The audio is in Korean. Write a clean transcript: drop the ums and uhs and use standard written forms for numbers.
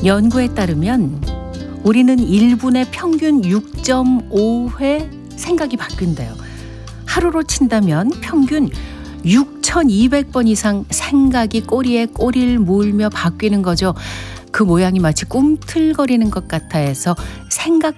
연구에 따르면 우리는 1분에 평균 6.5회 생각이 바뀐대요. 하루로 친다면 평균 6,200번 이상 생각이 꼬리에 꼬리를 물며 바뀌는 거죠. 그 모양이 마치 꿈틀거리는 것 같아 해서 생각